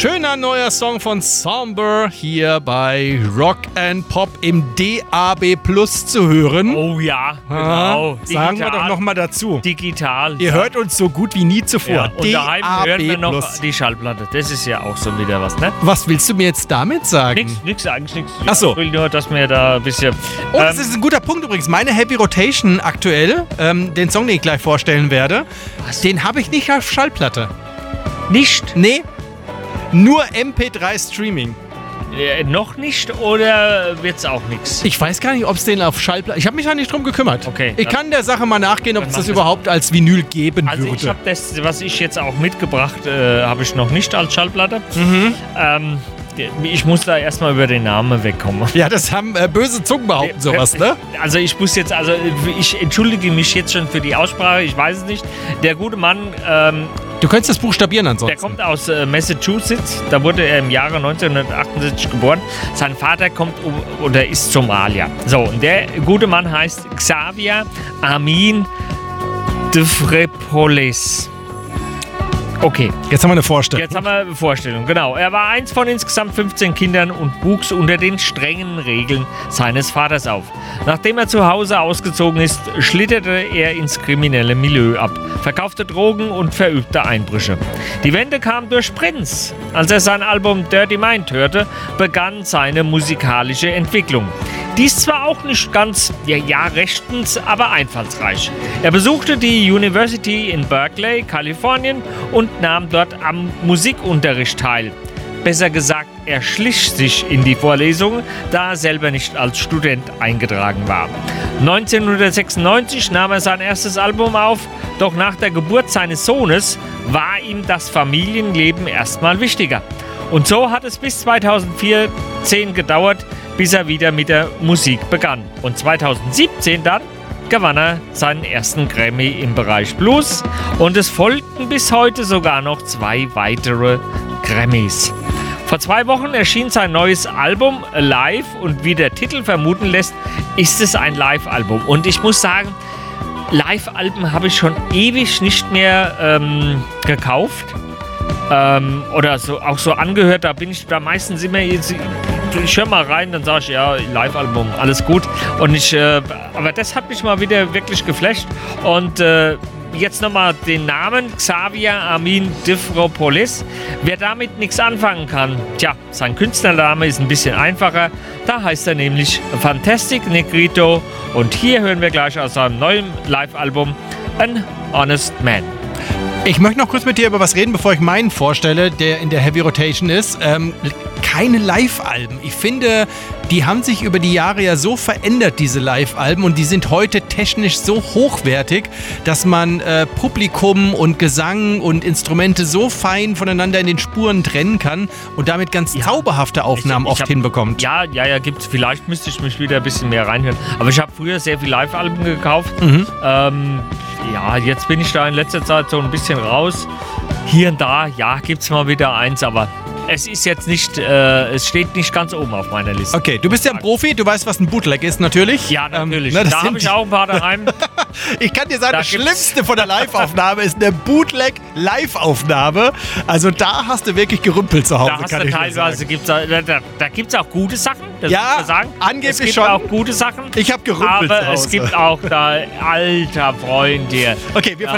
Schöner neuer Song von Somber hier bei Rock and Pop im DAB Plus zu hören. Oh ja, genau. Sagen wir doch nochmal dazu. Digital. Ihr hört uns so gut wie nie zuvor. Ja, und daheim hören wir noch Plus. die Schallplatte. Das ist ja auch so wieder was, ne? Was willst du mir jetzt damit sagen? Nix, eigentlich nichts. Ach so. Ich will nur, dass wir da ein bisschen... Oh, das ist ein guter Punkt übrigens. Meine Heavy Rotation aktuell, den Song, den ich gleich vorstellen werde, den habe ich nicht auf Schallplatte. Nicht? Nee, nur MP3 Streaming. Noch nicht oder wird's auch nichts? Ich weiß gar nicht, ob es den auf Schallplatte... Ich habe mich da nicht drum gekümmert. Okay. Ich kann der Sache mal nachgehen, ob es das überhaupt als Vinyl geben Also würde. ich habe das, was ich jetzt auch mitgebracht, habe ich noch nicht als Schallplatte. Ich muss da erstmal über den Namen wegkommen. Ja, das haben böse Zungen behaupten sowas, ne? Also ich entschuldige mich jetzt schon für die Aussprache, ich weiß es nicht. Der gute Mann, Du könntest das buchstabieren ansonsten. der kommt aus Massachusetts, da wurde er im Jahre 1978 geboren. Sein Vater ist Somalier. So, und der gute Mann heißt Xavier Amin Devrepolis. Okay. Jetzt haben wir eine Vorstellung. Jetzt haben wir eine Vorstellung, genau. Er war eins von insgesamt 15 Kindern und wuchs unter den strengen Regeln seines Vaters auf. Nachdem er zu Hause ausgezogen ist, schlitterte er ins kriminelle Milieu ab, verkaufte Drogen und verübte Einbrüche. Die Wende kam durch Prince. Als er sein Album Dirty Mind hörte, begann seine musikalische Entwicklung. Dies zwar auch nicht ganz, rechtens, aber einfallsreich. Er besuchte die University in Berkeley, Kalifornien und nahm dort am Musikunterricht teil. Besser gesagt, er schlich sich in die Vorlesungen, da er selber nicht als Student eingetragen war. 1996 nahm er sein erstes Album auf, doch nach der Geburt seines Sohnes war ihm das Familienleben erstmal wichtiger. Und so hat es bis 2014 gedauert, bis er wieder mit der Musik begann. Und 2017 dann gewann er seinen ersten Grammy im Bereich Blues und es folgten bis heute sogar noch 2 weitere Grammys. Vor 2 Wochen erschien sein neues Album Live und wie der Titel vermuten lässt, ist es ein Live-Album. Und ich muss sagen, Live-Alben habe ich schon ewig nicht mehr gekauft. Oder so, auch so angehört, da bin ich da meistens immer jetzt, ich höre mal rein, dann sage ich, ja, Live-Album, alles gut. Und aber das hat mich mal wieder wirklich geflasht. Und jetzt nochmal den Namen, Xavier Amin Devrepolis. Wer damit nichts anfangen kann, sein Künstlername ist ein bisschen einfacher. Da heißt er nämlich Fantastic Negrito. Und hier hören wir gleich aus seinem neuen Live-Album An Honest Man. Ich möchte noch kurz mit dir über was reden, bevor ich meinen vorstelle, der in der Heavy Rotation ist. Keine Live-Alben. Ich finde, die haben sich über die Jahre ja so verändert, diese Live-Alben, und die sind heute technisch so hochwertig, dass man Publikum und Gesang und Instrumente so fein voneinander in den Spuren trennen kann und damit ganz zauberhafte Aufnahmen oft hinbekommt. Ja, gibt's. Vielleicht müsste ich mich wieder ein bisschen mehr reinhören. Aber ich habe früher sehr viel Live-Alben gekauft. Jetzt bin ich da in letzter Zeit so ein bisschen raus. Hier und da, gibt's mal wieder eins, aber es ist jetzt nicht, es steht nicht ganz oben auf meiner Liste. Okay, du bist ja ein Profi, du weißt, was ein Bootleg ist, natürlich. Ja, natürlich. Da habe ich auch ein paar daheim. Ich kann dir sagen, das Schlimmste von der Live-Aufnahme ist eine Bootleg-Live-Aufnahme. Also da hast du wirklich gerümpelt zu Hause, da teilweise gibt's auch gute Sachen, das muss man sagen. Angeblich es gibt schon. auch gute Sachen. Ich habe gerümpelt aber zu Hause. Es gibt auch da, alter Freund hier. Okay, wir